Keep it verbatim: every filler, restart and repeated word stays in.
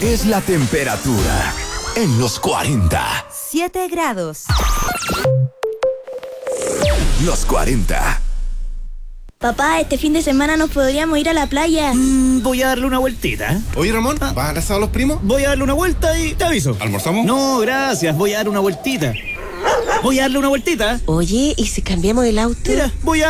es la temperatura en los cuarenta. siete grados. Los cuarenta. Papá, este fin de semana nos podríamos ir a la playa. Mm, voy a darle una vueltita. Oye, Ramón, ¿vas a abrazar a los primos? Voy a darle una vuelta y te aviso. ¿Almorzamos? No, gracias. Voy a darle una vueltita. Voy a darle una vueltita. Oye, ¿y si cambiamos el auto? Mira, voy a